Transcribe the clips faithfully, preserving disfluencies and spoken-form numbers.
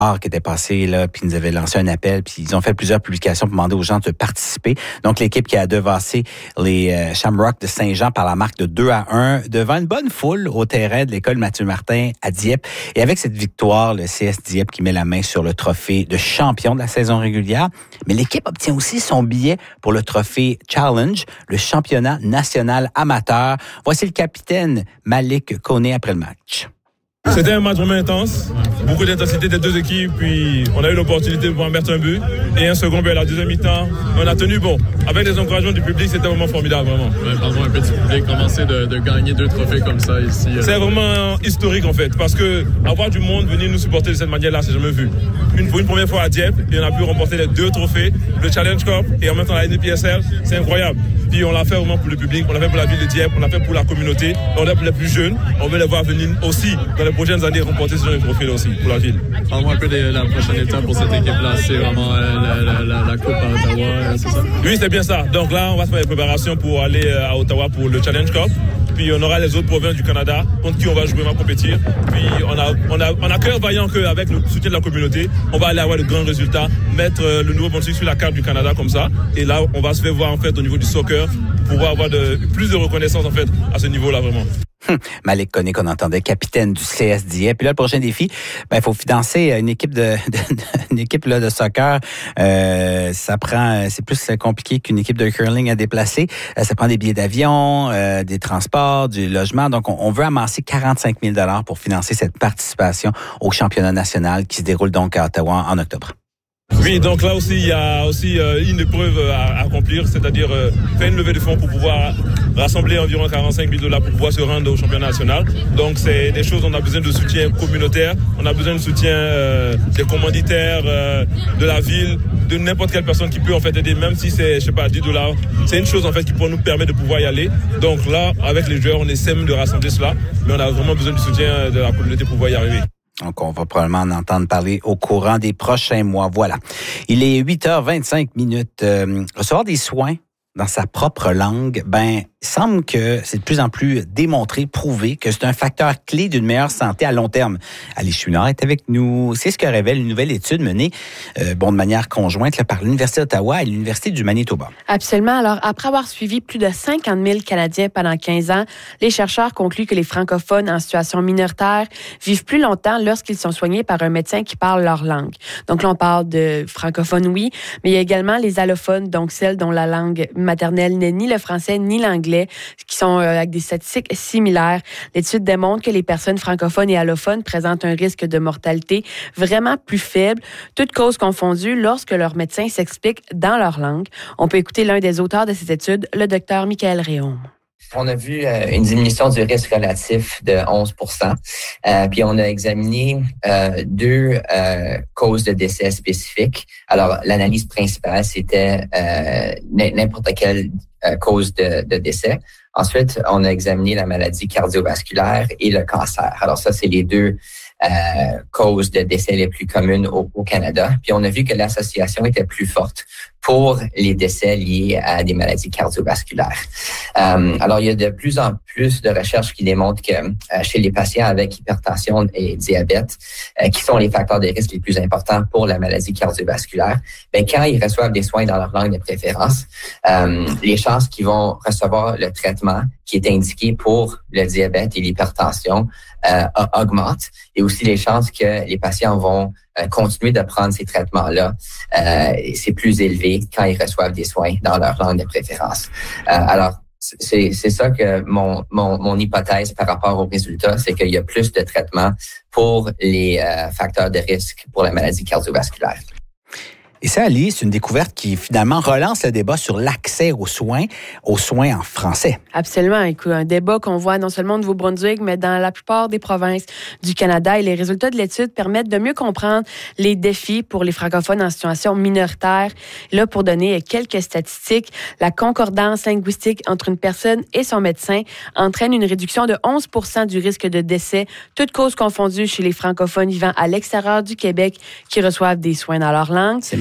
qui était passé là, puis ils nous avaient lancé un appel, puis ils ont fait plusieurs publications pour demander aux gens de participer. Donc, l'équipe qui a devancé les euh, Shamrock de Saint-Jean par la marque de deux à un devant une bonne foule au terrain de l'école Mathieu-Martin à Dieppe. Et avec cette victoire, le C S Dieppe qui met la main sur le trophée de champion de la saison régulière. Mais l'équipe obtient aussi son billet pour le trophée Challenge, le championnat national amateur. Voici le capitaine Malik Koné après le match. C'était un match vraiment intense, beaucoup d'intensité des deux équipes, puis on a eu l'opportunité de pouvoir mettre un but et un second but à la deuxième mi-temps. On a tenu bon. Avec les encouragements du public, c'était vraiment formidable, vraiment. Ouais, parlons un peu du public, commencer de, de gagner deux trophées comme ça ici. Euh... C'est vraiment historique en fait, parce que avoir du monde venir nous supporter de cette manière-là, c'est jamais vu. Une, pour une première fois à Dieppe, et on a pu remporter les deux trophées, le Challenge Cup et en même temps la N P S L, c'est incroyable. Puis on l'a fait vraiment pour le public, on l'a fait pour la ville de Dieppe, on l'a fait pour la communauté, on l'a fait pour les plus jeunes, on veut les voir venir aussi dans les prochaines années remporter ce genre de trophée aussi pour la ville. Parle-moi un peu de la prochaine étape pour cette équipe-là, c'est vraiment euh, la, la, la, la Coupe à Ottawa, euh, c'est ça? Oui, c'est bien ça. Donc là, on va se faire les préparations pour aller à Ottawa pour le Challenge Cup. Puis on aura les autres provinces du Canada contre qui on va jouer, on va compétir. Puis on a, on a, on a cœur vaillant qu'avec le soutien de la communauté, on va aller avoir de grands résultats, mettre le Nouveau-Brunswick sur la carte du Canada comme ça. Et là, on va se faire voir en fait au niveau du soccer pour pouvoir avoir de, plus de reconnaissance en fait à ce niveau-là vraiment. Hum, Malik Koné qu'on entendait, capitaine du C S Dieppe. Puis là, le prochain défi, ben il faut financer une équipe de, de, de une équipe là de soccer. Euh, ça prend, c'est plus compliqué qu'une équipe de curling à déplacer. Euh, ça prend des billets d'avion, euh, des transports, du logement. Donc, on, on veut amasser quarante-cinq mille dollars pour financer cette participation au championnat national qui se déroule donc à Ottawa en octobre. Oui, donc là aussi, il y a aussi euh, une épreuve à, à accomplir, c'est-à-dire euh, faire une levée de fonds pour pouvoir rassembler environ quarante-cinq mille dollars pour pouvoir se rendre au championnat national. Donc, c'est des choses, on a besoin de soutien communautaire, on a besoin de soutien euh, des commanditaires, euh, de la ville, de n'importe quelle personne qui peut en fait aider, même si c'est, je sais pas, dix dollars. C'est une chose en fait qui pourrait nous permettre de pouvoir y aller. Donc là, avec les joueurs, on essaie même de rassembler cela, mais on a vraiment besoin du soutien de la communauté pour pouvoir y arriver. Donc, on va probablement en entendre parler au courant des prochains mois. Voilà. Il est huit heures vingt-cinq minutes. Euh, recevoir des soins dans sa propre langue, ben, il semble que c'est de plus en plus démontré, prouvé que c'est un facteur clé d'une meilleure santé à long terme. Alice Chouinard est avec nous. C'est ce que révèle une nouvelle étude menée, euh, bon, de manière conjointe là, par l'Université d'Ottawa et l'Université du Manitoba. Absolument. Alors, après avoir suivi plus de cinquante mille Canadiens pendant quinze ans, les chercheurs concluent que les francophones en situation minoritaire vivent plus longtemps lorsqu'ils sont soignés par un médecin qui parle leur langue. Donc là, on parle de francophones, oui, mais il y a également les allophones, donc celles dont la langue maternelle n'est ni le français ni l'anglais, qui sont euh, avec des statistiques similaires. L'étude démontre que les personnes francophones et allophones présentent un risque de mortalité vraiment plus faible, toutes causes confondues, lorsque leur médecin s'explique dans leur langue. On peut écouter l'un des auteurs de cette étude, le docteur Michael Réaume. On a vu euh, une diminution du risque relatif de onze pour cent. Euh, puis on a examiné euh, deux euh, causes de décès spécifiques. Alors, l'analyse principale, c'était euh, n'importe quelle euh, cause de, de décès. Ensuite, on a examiné la maladie cardiovasculaire et le cancer. Alors ça, c'est les deux euh, causes de décès les plus communes au, au Canada. Puis on a vu que l'association était plus forte pour les décès liés à des maladies cardiovasculaires. Euh, alors, il y a de plus en plus de recherches qui démontrent que euh, chez les patients avec hypertension et diabète, euh, qui sont les facteurs de risque les plus importants pour la maladie cardiovasculaire, ben, quand ils reçoivent des soins dans leur langue de préférence, euh, les chances qu'ils vont recevoir le traitement qui est indiqué pour le diabète et l'hypertension euh, augmentent, et aussi les chances que les patients vont euh, continuer de prendre ces traitements-là, euh, c'est plus élevé quand ils reçoivent des soins dans leur langue de préférence. Euh, alors, c'est, c'est ça que mon, mon, mon hypothèse par rapport aux résultats, c'est qu'il y a plus de traitements pour les euh, facteurs de risque pour la maladie cardiovasculaire. Et ça, Ali, c'est une découverte qui finalement relance le débat sur l'accès aux soins, aux soins en français. Absolument. Écoute, un débat qu'on voit non seulement au Nouveau-Brunswick, mais dans la plupart des provinces du Canada. Et les résultats de l'étude permettent de mieux comprendre les défis pour les francophones en situation minoritaire. Là, pour donner quelques statistiques, la concordance linguistique entre une personne et son médecin entraîne une réduction de onze pour cent du risque de décès, toutes causes confondues chez les francophones vivant à l'extérieur du Québec qui reçoivent des soins dans leur langue. C'est mal.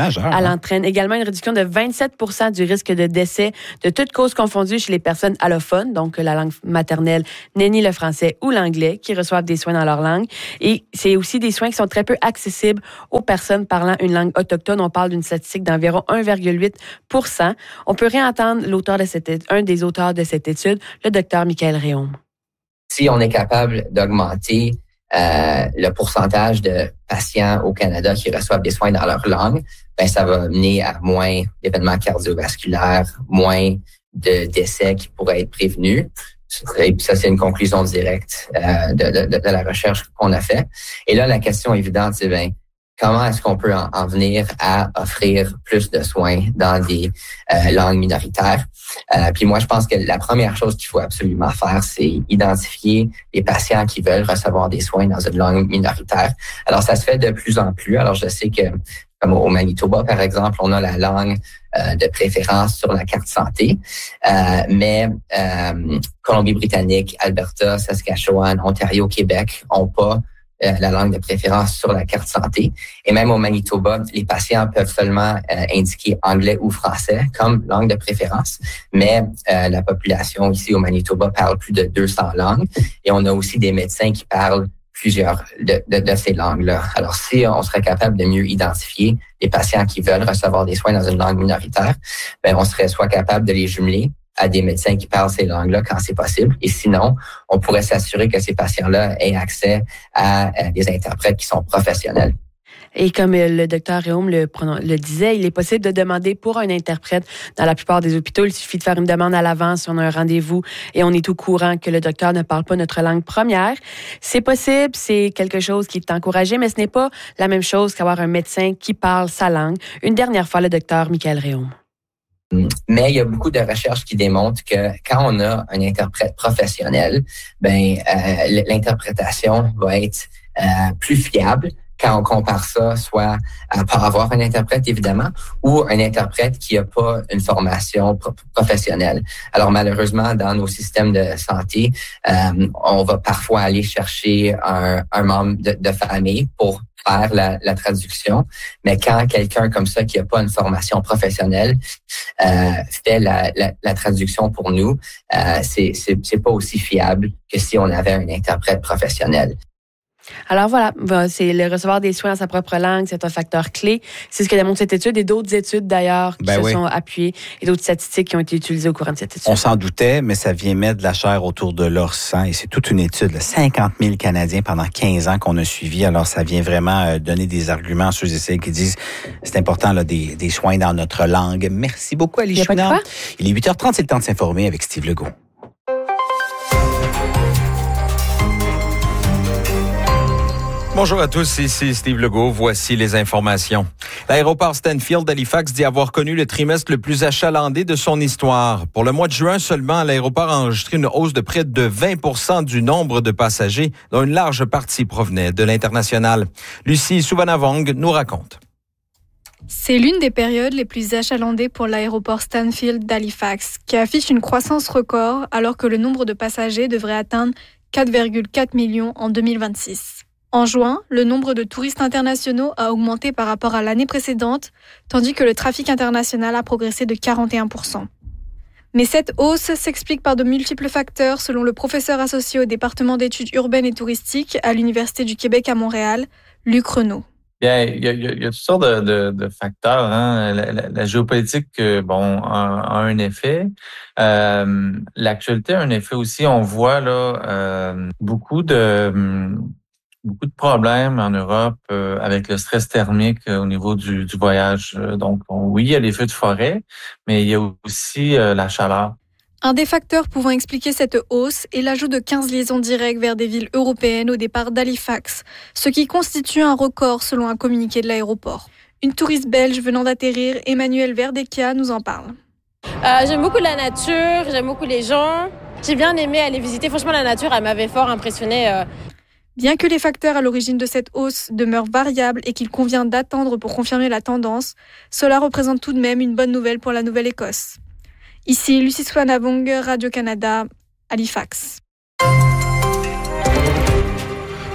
majeur. Elle hein? entraîne également une réduction de vingt-sept pour cent du risque de décès de toutes causes confondues chez les personnes allophones, donc la langue maternelle n'est ni le français ou l'anglais, qui reçoivent des soins dans leur langue. Et c'est aussi des soins qui sont très peu accessibles aux personnes parlant une langue autochtone. On parle d'une statistique d'environ un virgule huit pour cent. On peut réentendre l'auteur de cette, un des auteurs de cette étude, le docteur Michael Réaume. Si on est capable d'augmenter euh, le pourcentage de patients au Canada qui reçoivent des soins dans leur langue, ben ça va mener à moins d'événements cardiovasculaires, moins de décès qui pourraient être prévenus. Et puis ça, c'est une conclusion directe euh, de, de, de la recherche qu'on a fait. Et là, la question évidente, c'est ben comment est-ce qu'on peut en, en venir à offrir plus de soins dans des euh, langues minoritaires? Euh, puis moi, je pense que la première chose qu'il faut absolument faire, c'est identifier les patients qui veulent recevoir des soins dans une langue minoritaire. Alors, ça se fait de plus en plus. Alors, je sais que, comme au Manitoba, par exemple, on a la langue euh, de préférence sur la carte santé, euh, mais euh, Colombie-Britannique, Alberta, Saskatchewan, Ontario, Québec n'ont pas Euh, la langue de préférence sur la carte santé. Et même au Manitoba, les patients peuvent seulement euh, indiquer anglais ou français comme langue de préférence, mais euh, la population ici au Manitoba parle plus de deux cents langues et on a aussi des médecins qui parlent plusieurs de, de, de ces langues-là. Alors, si on serait capable de mieux identifier les patients qui veulent recevoir des soins dans une langue minoritaire, ben on serait soit capable de les jumeler à des médecins qui parlent ces langues-là quand c'est possible. Et sinon, on pourrait s'assurer que ces patients-là aient accès à, à des interprètes qui sont professionnels. Et comme le docteur Réaume le, le disait, il est possible de demander pour un interprète dans la plupart des hôpitaux. Il suffit de faire une demande à l'avance si on a un rendez-vous et on est au courant que le docteur ne parle pas notre langue première. C'est possible, c'est quelque chose qui est encouragé, mais ce n'est pas la même chose qu'avoir un médecin qui parle sa langue. Une dernière fois, le docteur Michael Réaume. Mais il y a beaucoup de recherches qui démontrent que quand on a un interprète professionnel, ben euh, l'interprétation va être euh, plus fiable quand on compare ça soit à pas avoir un interprète, évidemment, ou un interprète qui n'a pas une formation pro- professionnelle. Alors, malheureusement, dans nos systèmes de santé, euh, on va parfois aller chercher un, un membre de, de famille pour faire la, la traduction, mais quand quelqu'un comme ça qui n'a pas une formation professionnelle euh, fait la, la, la traduction pour nous, euh, c'est, c'est, c'est pas aussi fiable que si on avait un interprète professionnel. Alors voilà, c'est le recevoir des soins dans sa propre langue, c'est un facteur clé. C'est ce que démontre cette étude et d'autres études d'ailleurs qui ben se oui. sont appuyées et d'autres statistiques qui ont été utilisées au courant de cette étude. On s'en doutait, mais ça vient mettre de la chair autour de l'os. Hein, et c'est toute une étude. Là, cinquante mille Canadiens pendant quinze ans qu'on a suivi. Alors, ça vient vraiment euh, donner des arguments à ceux et celles qui disent c'est important là, des, des soins dans notre langue. Merci beaucoup, Ali Chouinard. Il est huit heures trente, c'est le temps de s'informer avec Steve Legault. Bonjour à tous, ici Steve Legault. Voici les informations. L'aéroport Stanfield d'Halifax dit avoir connu le trimestre le plus achalandé de son histoire. Pour le mois de juin seulement, l'aéroport a enregistré une hausse de près de vingt pour cent du nombre de passagers, dont une large partie provenait de l'international. Lucie Souvanavong nous raconte. C'est l'une des périodes les plus achalandées pour l'aéroport Stanfield d'Halifax, qui affiche une croissance record alors que le nombre de passagers devrait atteindre quatre virgule quatre millions en deux mille vingt-six. En juin, le nombre de touristes internationaux a augmenté par rapport à l'année précédente, tandis que le trafic international a progressé de quarante et un pour cent. Mais cette hausse s'explique par de multiples facteurs, selon le professeur associé au département d'études urbaines et touristiques à l'Université du Québec à Montréal, Luc Renaud. Bien, il y a, il y a, il y a toutes sortes de, de, de facteurs. Hein. La, la, la géopolitique, bon, a, a un effet. Euh, l'actualité a un effet aussi. On voit là euh, beaucoup de beaucoup de problèmes en Europe euh, avec le stress thermique euh, au niveau du, du voyage. Donc, bon, oui, il y a les feux de forêt, mais il y a aussi euh, la chaleur. Un des facteurs pouvant expliquer cette hausse est l'ajout de quinze liaisons directes vers des villes européennes au départ d'Halifax, ce qui constitue un record selon un communiqué de l'aéroport. Une touriste belge venant d'atterrir, Emmanuelle Verdecchia, nous en parle. Euh, j'aime beaucoup la nature, j'aime beaucoup les gens. J'ai bien aimé aller visiter. Franchement, la nature, elle m'avait fort impressionnée. Euh... Bien que les facteurs à l'origine de cette hausse demeurent variables et qu'il convient d'attendre pour confirmer la tendance, cela représente tout de même une bonne nouvelle pour la Nouvelle-Écosse. Ici, Lucie Souvanavong, Radio-Canada, Halifax.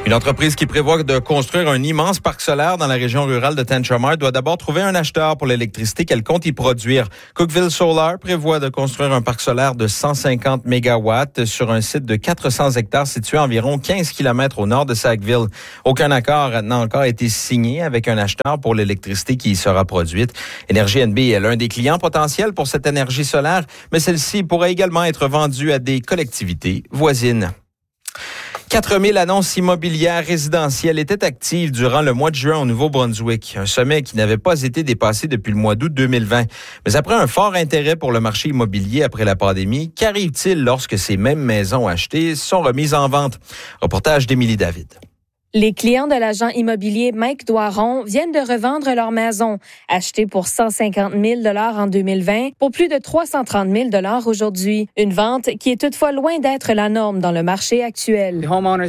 Une entreprise qui prévoit de construire un immense parc solaire dans la région rurale de Tantramar doit d'abord trouver un acheteur pour l'électricité qu'elle compte y produire. Cookeville Solar prévoit de construire un parc solaire de cent cinquante mégawatts sur un site de quatre cents hectares situé à environ quinze kilomètres au nord de Sackville. Aucun accord n'a encore été signé avec un acheteur pour l'électricité qui y sera produite. Énergie N B est l'un des clients potentiels pour cette énergie solaire, mais celle-ci pourrait également être vendue à des collectivités voisines. quatre mille annonces immobilières résidentielles étaient actives durant le mois de juin au Nouveau-Brunswick, un sommet qui n'avait pas été dépassé depuis le mois d'août deux mille vingt. Mais après un fort intérêt pour le marché immobilier après la pandémie, qu'arrive-t-il lorsque ces mêmes maisons achetées sont remises en vente? Reportage d'Émilie David. Les clients de l'agent immobilier Mike Doiron viennent de revendre leur maison, achetée pour cent cinquante mille dollars en deux mille vingt, pour plus de trois cent trente mille dollars aujourd'hui. Une vente qui est toutefois loin d'être la norme dans le marché actuel.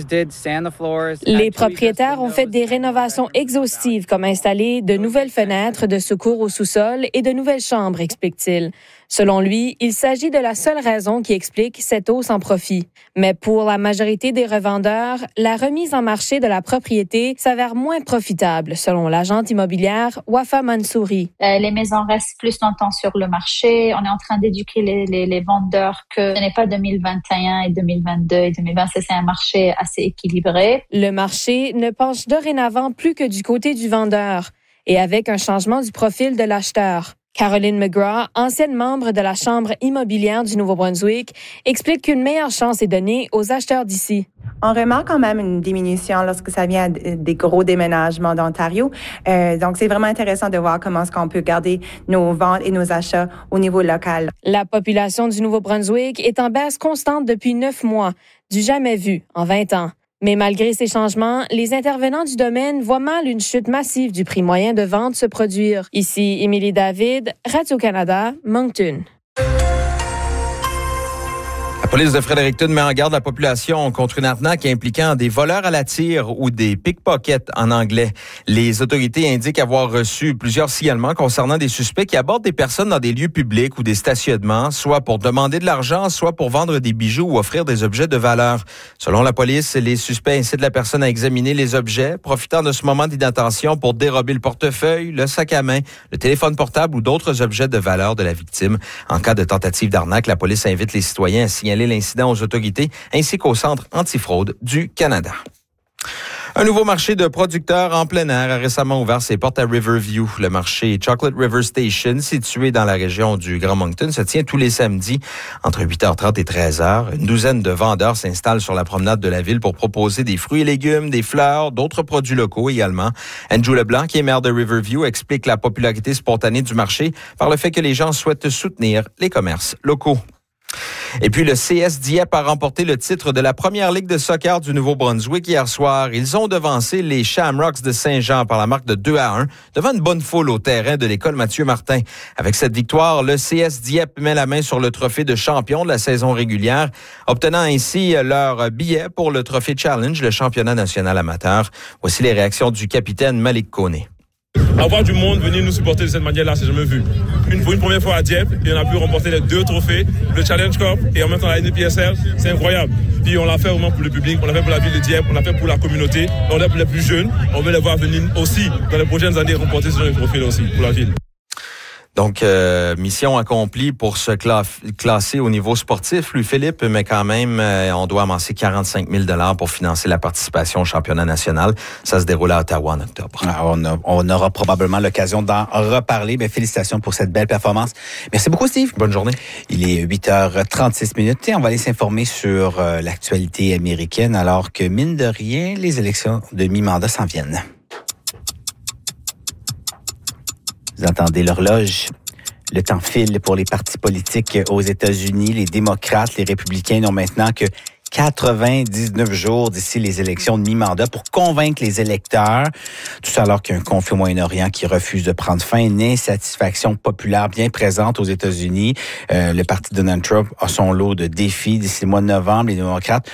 Les propriétaires ont fait des rénovations exhaustives, comme installer de nouvelles fenêtres de secours au sous-sol et de nouvelles chambres, explique-t-il. Selon lui, il s'agit de la seule raison qui explique cette hausse en profit. Mais pour la majorité des revendeurs, la remise en marché de la propriété s'avère moins profitable, selon l'agente immobilière Wafa Mansouri. Euh, les maisons restent plus longtemps sur le marché. On est en train d'éduquer les, les, les vendeurs que ce n'est pas deux mille vingt et un et deux mille vingt-deux et deux mille vingt, c'est un marché assez équilibré. Le marché ne penche dorénavant plus que du côté du vendeur et avec un changement du profil de l'acheteur. Caroline McGraw, ancienne membre de la Chambre immobilière du Nouveau-Brunswick, explique qu'une meilleure chance est donnée aux acheteurs d'ici. On remarque quand même une diminution lorsque ça vient des gros déménagements d'Ontario. Euh, donc, c'est vraiment intéressant de voir comment est-ce qu'on peut garder nos ventes et nos achats au niveau local. La population du Nouveau-Brunswick est en baisse constante depuis neuf mois, du jamais vu en vingt ans. Mais malgré ces changements, les intervenants du domaine voient mal une chute massive du prix moyen de vente se produire. Ici, Émilie David, Radio-Canada, Moncton. La police de Fredericton met en garde la population contre une arnaque impliquant des voleurs à la tire ou des pickpockets en anglais. Les autorités indiquent avoir reçu plusieurs signalements concernant des suspects qui abordent des personnes dans des lieux publics ou des stationnements, soit pour demander de l'argent, soit pour vendre des bijoux ou offrir des objets de valeur. Selon la police, les suspects incitent la personne à examiner les objets, profitant de ce moment d'inattention pour dérober le portefeuille, le sac à main, le téléphone portable ou d'autres objets de valeur de la victime. En cas de tentative d'arnaque, la police invite les citoyens à signaler l'incident aux autorités ainsi qu'au Centre antifraude du Canada. Un nouveau marché de producteurs en plein air a récemment ouvert ses portes à Riverview. Le marché Chocolate River Station, situé dans la région du Grand Moncton, se tient tous les samedis entre huit heures trente et treize heures. Une douzaine de vendeurs s'installent sur la promenade de la ville pour proposer des fruits et légumes, des fleurs, d'autres produits locaux également. Andrew Leblanc, qui est maire de Riverview, explique la popularité spontanée du marché par le fait que les gens souhaitent soutenir les commerces locaux. Et puis, le C S Dieppe a remporté le titre de la première ligue de soccer du Nouveau-Brunswick hier soir. Ils ont devancé les Shamrocks de Saint-Jean par la marque de deux à un devant une bonne foule au terrain de l'école Mathieu Martin. Avec cette victoire, le C S Dieppe met la main sur le trophée de champion de la saison régulière, obtenant ainsi leur billet pour le trophée Challenge, le championnat national amateur. Voici les réactions du capitaine Malik Koné. Avoir du monde venir nous supporter de cette manière-là, c'est jamais vu. Une, pour une première fois à Dieppe, et on a pu remporter les deux trophées, le Challenge Cup et en même temps la N P S L, c'est incroyable. Puis on l'a fait vraiment pour le public, on l'a fait pour la ville de Dieppe, on l'a fait pour la communauté, on l'a fait pour les plus jeunes, on veut les voir venir aussi dans les prochaines années remporter ce genre de trophée-là aussi pour la ville. Donc, euh, mission accomplie pour se cla- classer au niveau sportif, lui, Philippe, mais quand même, euh, on doit amasser quarante-cinq mille dollars pour financer la participation au championnat national. Ça se déroule à Ottawa en octobre. Ah, on, a, on aura probablement l'occasion d'en reparler. Mais félicitations pour cette belle performance. Merci beaucoup, Steve. Bonne journée. Il est huit heures trente-six minutes et on va aller s'informer sur euh, l'actualité américaine alors que, mine de rien, les élections de mi-mandat s'en viennent. Vous entendez l'horloge. Le temps file pour les partis politiques aux États-Unis. Les démocrates, les républicains n'ont maintenant que quatre-vingt-dix-neuf jours d'ici les élections de mi-mandat pour convaincre les électeurs. Tout ça alors qu'il y a un conflit au Moyen-Orient qui refuse de prendre fin, une insatisfaction populaire bien présente aux États-Unis. Euh, le parti de Donald Trump a son lot de défis d'ici le mois de novembre. Les démocrates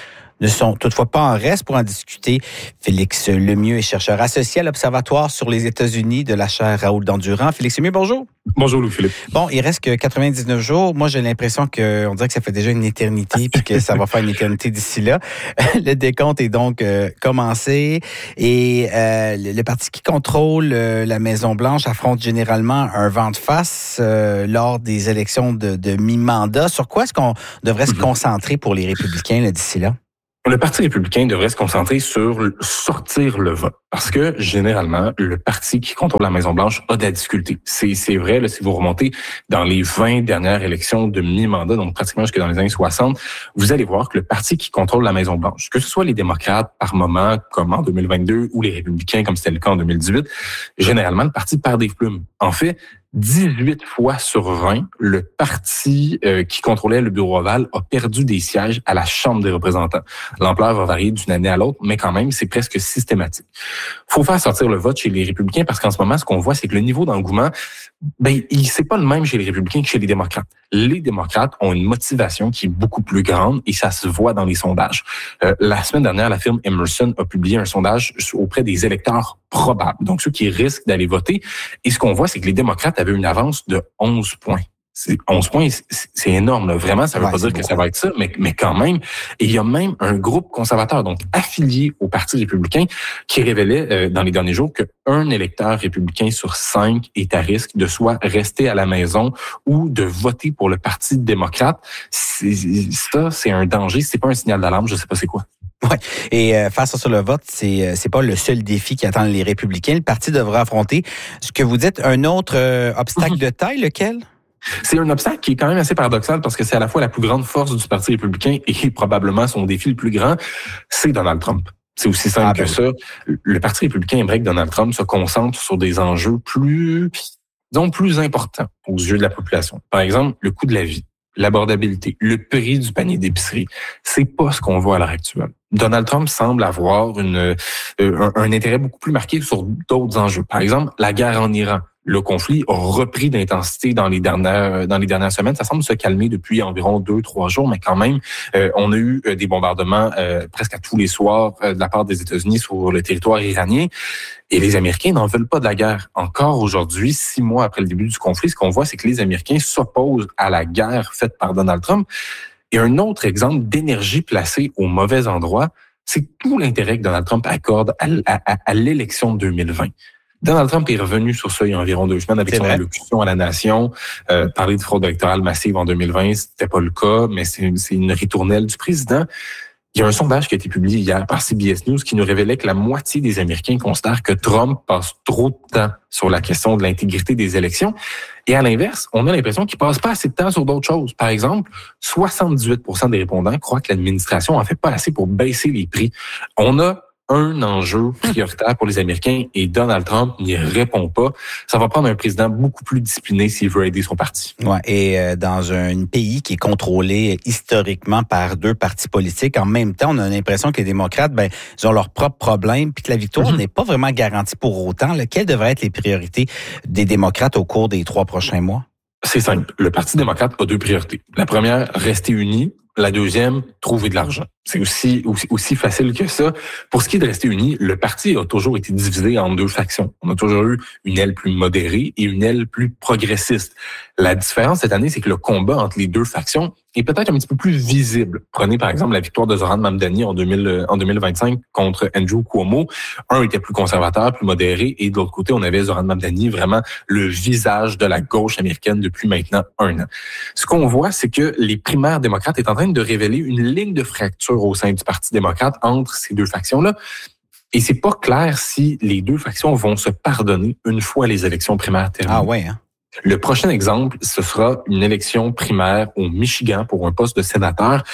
ne sont toutefois pas en reste. Pour en discuter, Félix Lemieux est chercheur associé à l'Observatoire sur les États-Unis de la chaire Raoul Dandurand. Félix Lemieux, bonjour. Bonjour Louis-Philippe. Bon, il reste que quatre-vingt-dix-neuf jours. Moi, j'ai l'impression que on dirait que ça fait déjà une éternité puis que ça va faire une éternité d'ici là. Le décompte est donc euh, commencé et euh, le, le parti qui contrôle euh, la Maison-Blanche affronte généralement un vent de face euh, lors des élections de, de mi-mandat. Sur quoi est-ce qu'on devrait se concentrer pour les républicains là, d'ici là? Le Parti républicain devrait se concentrer sur sortir le vote. Parce que, généralement, le parti qui contrôle la Maison-Blanche a de la difficulté. C'est, c'est vrai, là, si vous remontez dans les vingt dernières élections de mi-mandat, donc pratiquement jusque dans les années soixante, vous allez voir que le parti qui contrôle la Maison-Blanche, que ce soit les démocrates par moment, comme en deux mille vingt-deux, ou les républicains, comme c'était le cas en deux mille dix-huit, généralement, le parti perd des plumes. En fait, dix-huit fois sur vingt, le parti euh, qui contrôlait le bureau ovale a perdu des sièges à la Chambre des représentants. L'ampleur va varier d'une année à l'autre, mais quand même, c'est presque systématique. Faut faire sortir le vote chez les républicains parce qu'en ce moment, ce qu'on voit, c'est que le niveau d'engouement, ben, il c'est pas le même chez les républicains que chez les démocrates. Les démocrates ont une motivation qui est beaucoup plus grande et ça se voit dans les sondages. Euh, la semaine dernière, la firme Emerson a publié un sondage auprès des électeurs probables, donc ceux qui risquent d'aller voter. Et ce qu'on voit, c'est que les démocrates avaient une avance de onze points. C'est onze points, c'est énorme. Là. Vraiment, ça ne veut ouais, pas dire beaucoup. Que ça va être ça, mais, mais quand même. Et il y a même un groupe conservateur, donc affilié au Parti républicain, qui révélait euh, dans les derniers jours qu'un électeur républicain sur cinq est à risque de soit rester à la maison ou de voter pour le Parti démocrate. C'est, ça, c'est un danger. C'est pas un signal d'alarme, je sais pas c'est quoi. Ouais. Et euh, face sur le vote, c'est c'est pas le seul défi qui attend les républicains. Le parti devra affronter ce que vous dites, un autre euh, obstacle de taille, lequel? C'est un obstacle qui est quand même assez paradoxal parce que c'est à la fois la plus grande force du Parti républicain et probablement son défi le plus grand, c'est Donald Trump. C'est aussi simple ah, ben que oui. ça. Le Parti républicain aimerait que Donald Trump se concentre sur des enjeux plus, disons, plus importants aux yeux de la population. Par exemple, le coût de la vie, l'abordabilité, le prix du panier d'épicerie. C'est pas ce qu'on voit à l'heure actuelle. Donald Trump semble avoir une, euh, un, un intérêt beaucoup plus marqué sur d'autres enjeux. Par exemple, la guerre en Iran. Le conflit a repris d'intensité dans les dernières dans les dernières semaines. Ça semble se calmer depuis environ deux, trois jours, mais quand même, euh, on a eu des bombardements euh, presque à tous les soirs euh, de la part des États-Unis sur le territoire iranien. Et les Américains n'en veulent pas de la guerre. Encore aujourd'hui, six mois après le début du conflit, ce qu'on voit, c'est que les Américains s'opposent à la guerre faite par Donald Trump. Et un autre exemple d'énergie placée au mauvais endroit, c'est tout l'intérêt que Donald Trump accorde à, à, à l'élection de deux mille vingt. Donald Trump est revenu sur ça il y a environ deux semaines avec c'est son vrai. allocution à la nation. Euh, parler de fraude électorale massive en deux mille vingt, c'était pas le cas, mais c'est une, c'est une ritournelle du président. Il y a un sondage qui a été publié hier par C B S News qui nous révélait que la moitié des Américains considèrent que Trump passe trop de temps sur la question de l'intégrité des élections. Et à l'inverse, on a l'impression qu'il passe pas assez de temps sur d'autres choses. Par exemple, soixante-dix-huit pour cent des répondants croient que l'administration en fait pas assez pour baisser les prix. On a un enjeu prioritaire pour les Américains et Donald Trump n'y répond pas. Ça va prendre un président beaucoup plus discipliné s'il veut aider son parti. Ouais, et euh, dans un pays qui est contrôlé historiquement par deux partis politiques, en même temps, on a l'impression que les démocrates, ben, ils ont leurs propres problèmes puis que la victoire mm-hmm. n'est pas vraiment garantie pour autant. Là. Quelles devraient être les priorités des démocrates au cours des trois prochains mois? C'est simple. Le Parti démocrate a deux priorités. La première, rester unis. La deuxième, trouver de l'argent. C'est aussi, aussi aussi facile que ça. Pour ce qui est de rester unis, le parti a toujours été divisé en deux factions. On a toujours eu une aile plus modérée et une aile plus progressiste. La différence cette année, c'est que le combat entre les deux factions est peut-être un petit peu plus visible. Prenez par exemple la victoire de Zoran Mamdani en deux mille, en deux mille vingt-cinq contre Andrew Cuomo. Un était plus conservateur, plus modéré, et de l'autre côté, on avait Zoran Mamdani, vraiment le visage de la gauche américaine depuis maintenant un an. Ce qu'on voit, c'est que les primaires démocrates est en train de révéler une ligne de fracture au sein du Parti démocrate entre ces deux factions-là. Et c'est pas clair si les deux factions vont se pardonner une fois les élections primaires terminées. Ah ouais, hein? Le prochain exemple, ce sera une élection primaire au Michigan pour un poste de sénateur.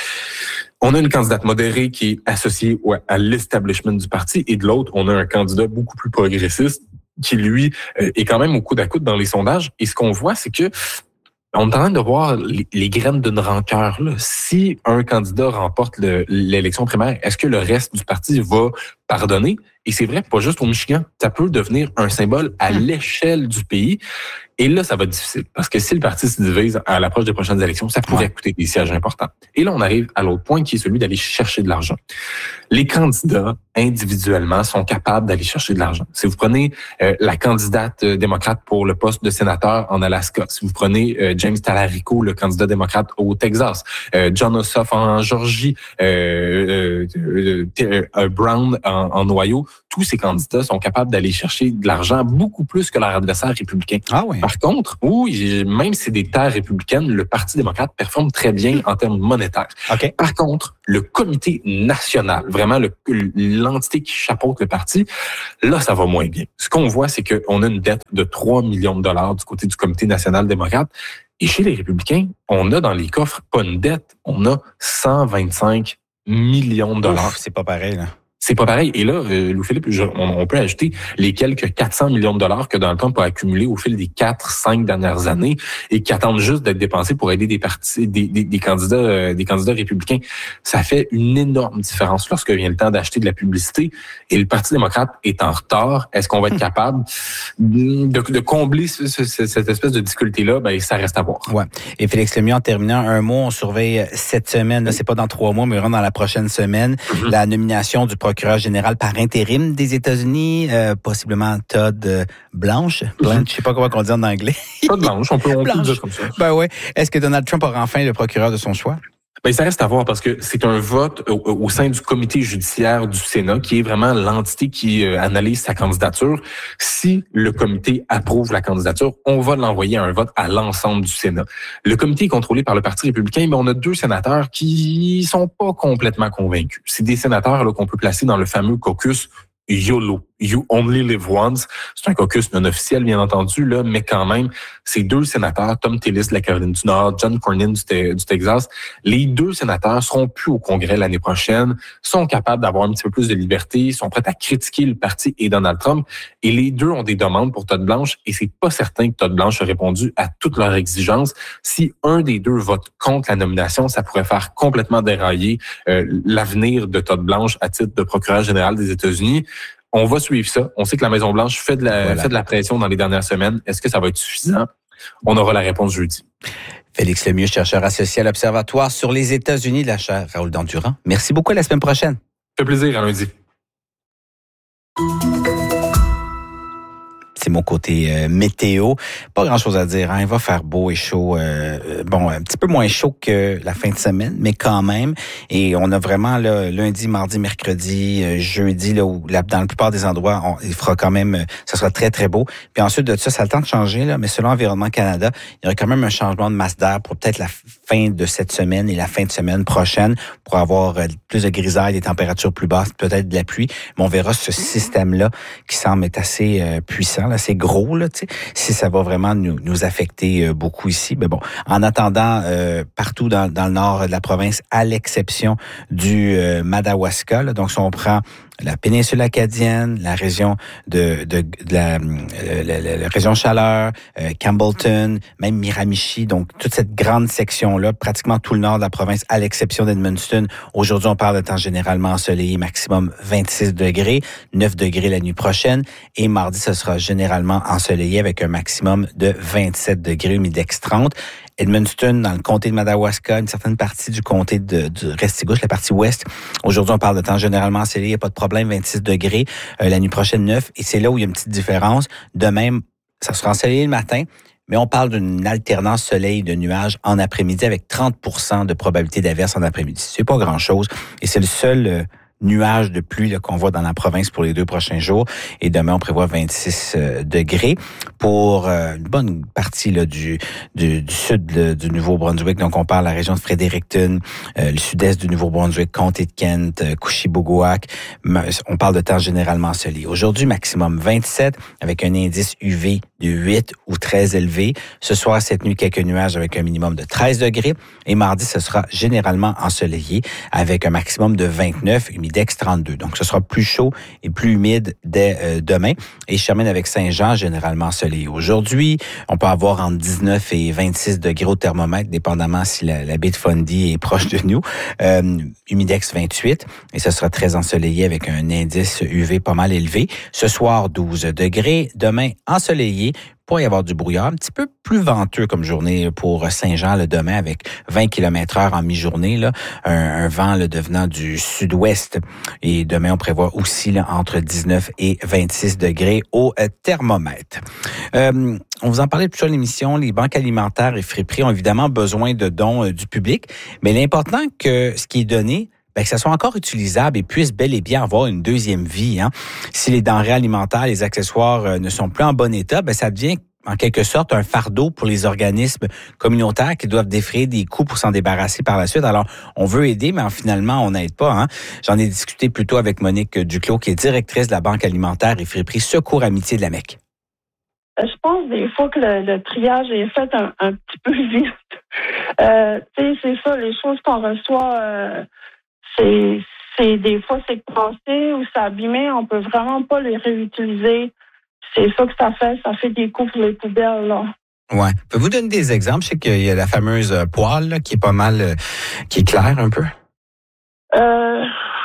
On a une candidate modérée qui est associée à l'establishment du parti et de l'autre, on a un candidat beaucoup plus progressiste qui, lui, est quand même au coude à coude dans les sondages. Et ce qu'on voit, c'est que on est en train de voir les, les graines d'une rancœur. Là. Si un candidat remporte le, l'élection primaire, est-ce que le reste du parti va pardonner? Et c'est vrai, pas juste au Michigan, ça peut devenir un symbole à mmh. l'échelle du pays. Et là, ça va être difficile, parce que si le parti se divise à l'approche des prochaines élections, ça pourrait ouais. coûter des sièges importants. Et là, on arrive à l'autre point, qui est celui d'aller chercher de l'argent. Les candidats, individuellement, sont capables d'aller chercher de l'argent. Si vous prenez euh, la candidate euh, démocrate pour le poste de sénateur en Alaska, si vous prenez euh, James Talarico, le candidat démocrate au Texas, euh, Jon Ossoff en Georgie, euh, euh, euh, euh, Brown en, en Ohio, tous ces candidats sont capables d'aller chercher de l'argent beaucoup plus que leur adversaire républicain. Ah oui. Par contre, oui, même si c'est des terres républicaines, le Parti démocrate performe très bien en termes monétaires. Okay. Par contre, le comité national, vraiment le, l'entité qui chapeaute le parti, là, ça va moins bien. Ce qu'on voit, c'est qu'on a une dette de trois millions de dollars du côté du comité national démocrate. Et chez les républicains, on a dans les coffres pas une dette, on a cent vingt-cinq millions de dollars. Ouf, c'est pas pareil, là. C'est pas pareil. Et là, euh, Louis-Philippe, je, on, on peut ajouter les quelques quatre cents millions de dollars que Donald Trump a accumulés au fil des quatre, cinq dernières années et qui attendent juste d'être dépensés pour aider des partis, des, des, des candidats, euh, des candidats républicains. Ça fait une énorme différence lorsque vient le temps d'acheter de la publicité. Et le Parti démocrate est en retard. Est-ce qu'on va être capable de, de combler ce, ce, cette espèce de difficulté-là? Ben, ça reste à voir. Ouais. Et Félix Lemieux, en terminant, un mot, on surveille cette semaine. Là, c'est pas dans trois mois, mais vraiment dans la prochaine semaine, mm-hmm. la nomination du procureur général par intérim des États-Unis, euh, possiblement Todd euh, Blanche. Blanche, mm-hmm. je sais pas comment on dit en anglais. Todd Blanche, on peut, on peut le dire comme ça. Ben ouais. Est-ce que Donald Trump aura enfin le procureur de son choix? Ben, ça reste à voir parce que c'est un vote au, au sein du comité judiciaire du Sénat qui est vraiment l'entité qui euh, analyse sa candidature. Si le comité approuve la candidature, on va l'envoyer à un vote à l'ensemble du Sénat. Le comité est contrôlé par le Parti républicain, mais on a deux sénateurs qui sont pas complètement convaincus. C'est des sénateurs là, qu'on peut placer dans le fameux caucus YOLO, You Only Live Once. C'est un caucus non officiel, bien entendu, là, mais quand même, ces deux sénateurs, Tom Tillis de la Caroline du Nord, John Cornyn du, te- du Texas, les deux sénateurs seront plus au Congrès l'année prochaine, sont capables d'avoir un petit peu plus de liberté, sont prêts à critiquer le parti et Donald Trump, et les deux ont des demandes pour Todd Blanche, et c'est pas certain que Todd Blanche a répondu à toutes leurs exigences. Si un des deux vote contre la nomination, ça pourrait faire complètement dérailler euh, l'avenir de Todd Blanche à titre de procureur général des États-Unis. On va suivre ça. On sait que la Maison-Blanche fait de la, voilà. fait de la pression dans les dernières semaines. Est-ce que ça va être suffisant? On aura la réponse jeudi. Félix Lemieux, chercheur associé à l'Observatoire sur les États-Unis de la chaire Raoul Dandurand. Merci beaucoup. À la semaine prochaine. Ça fait plaisir, à lundi. C'est mon côté euh, météo. Pas grand-chose à dire. Hein? Il va faire beau et chaud. Euh, bon, un petit peu moins chaud que la fin de semaine, mais quand même. Et on a vraiment là, lundi, mardi, mercredi, euh, jeudi, là, où là, dans la plupart des endroits, on, il fera quand même, ça sera très, très beau. Puis ensuite de ça, ça a le temps de changer, là, mais selon Environnement Canada, il y aura quand même un changement de masse d'air pour peut-être la fin de cette semaine et la fin de semaine prochaine pour avoir euh, plus de grisaille, des températures plus basses, peut-être de la pluie. Mais on verra ce système-là qui semble être assez euh, puissant. Là, c'est gros, là, tu sais, si ça va vraiment nous, nous affecter euh, beaucoup ici. Mais bon, en attendant, euh, partout dans, dans le nord de la province, à l'exception du euh, Madawaska, là, donc si on prend la péninsule acadienne, la région de, de, de la, euh, la, la, la région Chaleur, euh, Campbellton, même Miramichi, donc toute cette grande section-là, pratiquement tout le nord de la province, à l'exception d'Edmundston. Aujourd'hui, on parle de temps généralement ensoleillé, maximum vingt-six degrés, neuf degrés la nuit prochaine, et mardi, ce sera généralement ensoleillé avec un maximum de vingt-sept degrés, humidex trente. Edmundston, dans le comté de Madawaska, une certaine partie du comté de, du Restigouche, la partie ouest. Aujourd'hui, on parle de temps généralement ensoleillé, il n'y a pas de problème, vingt-six degrés. Euh, la nuit prochaine, neuf. Et c'est là où il y a une petite différence. De même, ça sera ensoleillé le matin, mais on parle d'une alternance soleil de nuages en après-midi avec trente pour cent de probabilité d'averse en après-midi. C'est pas grand-chose. Et c'est le seul euh, nuage de pluie là, qu'on voit dans la province pour les deux prochains jours. Et demain, on prévoit vingt-six euh, degrés pour euh, une bonne partie là, du, du, du sud là, du Nouveau-Brunswick. Donc, on parle de la région de Fredericton, euh, le sud-est du Nouveau-Brunswick, comté de Kent, euh, Couchy-Bougouac. On parle de temps généralement ensoleillé. Aujourd'hui, maximum vingt-sept avec un indice U V de huit ou très élevé. Ce soir, cette nuit, quelques nuages avec un minimum de treize degrés. Et mardi, ce sera généralement ensoleillé avec un maximum de vingt-neuf, humidex trente-deux. Donc, ce sera plus chaud et plus humide dès euh, demain. Et je termine avec Saint-Jean, généralement ensoleillé. Aujourd'hui, on peut avoir entre dix-neuf et vingt-six degrés au thermomètre, dépendamment si la, la baie de Fundy est proche de nous. Euh, humidex vingt-huit. Et ce sera très ensoleillé avec un indice U V pas mal élevé. Ce soir, douze degrés. Demain, ensoleillé. Il pourrait y avoir du brouillard, un petit peu plus venteux comme journée pour Saint-Jean le demain avec vingt kilomètres heure en mi-journée, là, un, un vent là, devenant du sud-ouest. Et demain, on prévoit aussi là, entre dix-neuf et vingt-six degrés au euh, thermomètre. Euh, on vous en parlait plus sur l'émission, les banques alimentaires et friperies ont évidemment besoin de dons euh, du public, mais l'important que ce qui est donné, ben, que ça soit encore utilisable et puisse bel et bien avoir une deuxième vie. Hein. Si les denrées alimentaires, les accessoires euh, ne sont plus en bon état, ben, ça devient en quelque sorte un fardeau pour les organismes communautaires qui doivent défrayer des coûts pour s'en débarrasser par la suite. Alors, on veut aider, mais finalement, on n'aide pas. Hein. J'en ai discuté plus tôt avec Monique Duclos, qui est directrice de la Banque alimentaire et friperie Secours Amitié de la Mecque. Je pense des fois que le, le triage est fait un, un petit peu vite. Euh, tu sais, c'est ça, les choses qu'on reçoit... Euh, C'est, c'est des fois c'est cassé ou c'est abîmé, on peut vraiment pas les réutiliser. C'est ça que ça fait, ça fait des coups pour les poubelles, là. Ouais. Pouvez-vous donner des exemples? Je sais qu'il y a la fameuse poêle, là, qui est pas mal, euh, qui est claire un peu. Euh,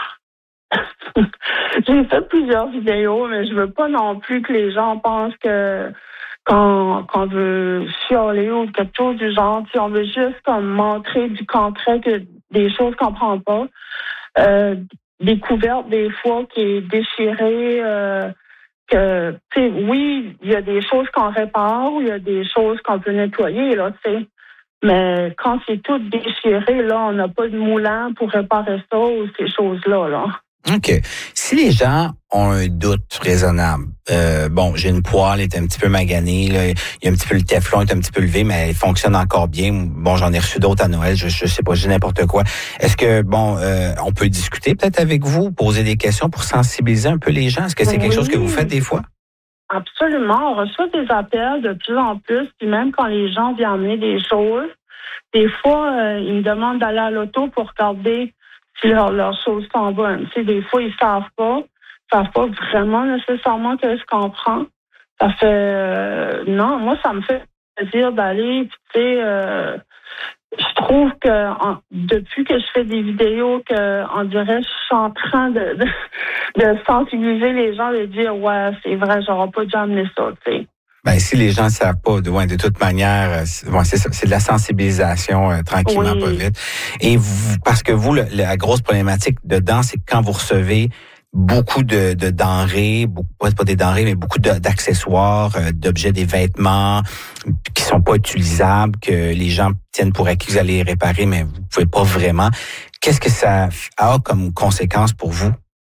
j'ai fait plusieurs vidéos, mais je veux pas non plus que les gens pensent que quand qu'on veut chialer ou quelque chose du genre, si on veut juste comme montrer du concret que des choses qu'on prend pas. Euh, des couvertes, des fois, qui est déchirée, euh, que, tu sais, oui, il y a des choses qu'on répare, il y a des choses qu'on peut nettoyer, là, tu sais. Mais quand c'est tout déchiré, là, on n'a pas de moulin pour réparer ça ou ces choses-là, là. OK. Si les gens ont un doute raisonnable, euh, bon, j'ai une poêle, elle est un petit peu maganée, là, il y a un petit peu le téflon, est un petit peu levé, mais elle fonctionne encore bien. Bon, j'en ai reçu d'autres à Noël, je, je sais pas, j'ai n'importe quoi. Est-ce que, bon, euh, on peut discuter peut-être avec vous, poser des questions pour sensibiliser un peu les gens? Est-ce que c'est oui. quelque chose que vous faites des fois? Absolument. On reçoit des appels de plus en plus, puis même quand les gens viennent amener des choses, des fois, euh, ils me demandent d'aller à l'auto pour regarder si leurs leur choses sont bonnes. Tu sais, des fois, ils savent pas. Ils savent pas vraiment nécessairement qu'est-ce qu'on prend. Ça fait... Euh, non, moi, ça me fait plaisir d'aller. Tu sais, euh, je trouve que en, depuis que je fais des vidéos, que on dirait je suis en train de, de, de sensibiliser les gens, de dire « Ouais, c'est vrai, j'aurais pas dû amener ça. » Tu sais. Ben, si les gens ne savent pas, de, ouais, de toute manière, c'est, ouais, c'est, c'est de la sensibilisation euh, tranquillement, oui. pas vite. Et vous, parce que vous, le, la grosse problématique dedans, c'est que quand vous recevez beaucoup de, de denrées, beaucoup, pas des denrées, mais beaucoup de, d'accessoires, euh, d'objets, des vêtements qui sont pas utilisables, que les gens tiennent pour acquis, vous allez les réparer, mais vous pouvez pas vraiment. Qu'est-ce que ça a comme conséquence pour vous?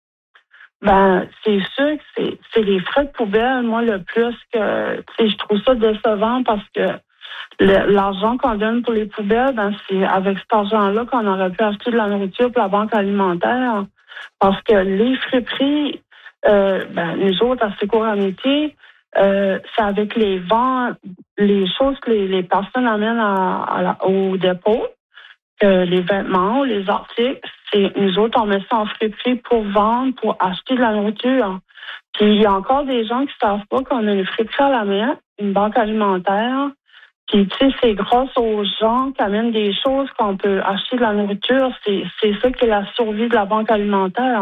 Ben, c'est sûr que c'est, c'est les frais de poubelle, moi, le plus que, tu sais, je trouve ça décevant parce que le, l'argent qu'on donne pour les poubelles, ben, c'est avec cet argent-là qu'on aurait pu acheter de la nourriture pour la banque alimentaire. Parce que les friperies, euh, ben, nous autres, à Secours Amitié, euh, c'est avec les ventes, les choses que les, les personnes amènent à, à la, au dépôt. Euh, les vêtements, les articles, c'est nous autres, on met ça en friperie pour vendre, pour acheter de la nourriture. Puis il y a encore des gens qui savent pas qu'on a une friperie à la main, une banque alimentaire. Puis tu sais, c'est grâce aux gens qui amènent des choses qu'on peut acheter de la nourriture. C'est, c'est ça qui est la survie de la banque alimentaire.